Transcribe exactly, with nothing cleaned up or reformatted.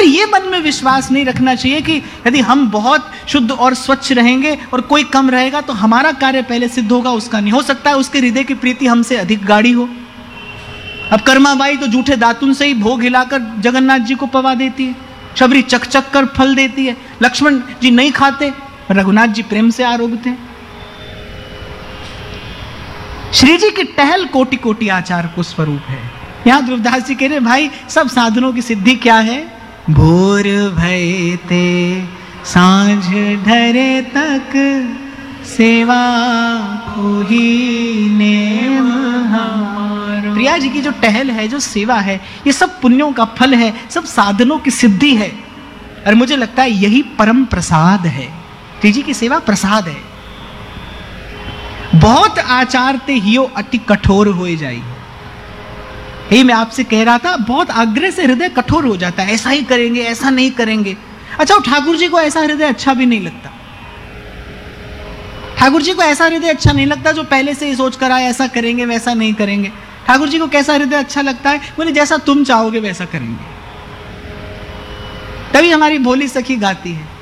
ये मन में विश्वास नहीं रखना चाहिए कि यदि हम बहुत शुद्ध और स्वच्छ रहेंगे और कोई कम रहेगा तो हमारा कार्य पहले सिद्ध होगा, उसका नहीं हो सकता है। उसके हृदय की प्रीति हमसे अधिक गाढ़ी हो। अब कर्माबाई तो जूठे दातुन से ही भोग हिलाकर जगन्नाथ जी को पवा देती है, शबरी चक चक कर फल देती है, लक्ष्मण जी नहीं खाते, रघुनाथ जी प्रेम से आरोग्यते हैं। श्री जी की टहल कोटि कोटि आचार को स्वरूप है। यहां ध्रुवदास जी कह रहे भाई सब साधनों की सिद्धि क्या है? भोर भये ते सांझ ढरे तक सेवा कोही नेम हमारो। प्रिया जी की जो टहल है, जो सेवा है, ये सब पुण्यों का फल है, सब साधनों की सिद्धि है। और मुझे लगता है यही परम प्रसाद है। श्री जी की सेवा प्रसाद है। बहुत आचार ते हियो अति कठोर हो जाई। यही मैं आपसे कह रहा था, बहुत आग्रह से हृदय कठोर हो जाता है, ऐसा ही करेंगे, ऐसा नहीं करेंगे। अच्छा, ठाकुर जी को ऐसा हृदय अच्छा भी नहीं लगता। ठाकुर जी को ऐसा हृदय अच्छा नहीं लगता जो पहले से ही सोच कर आए ऐसा करेंगे वैसा नहीं करेंगे। ठाकुर जी को कैसा हृदय अच्छा लगता है? बोले जैसा तुम चाहोगे वैसा करेंगे। तभी हमारी भोली सखी गाती है,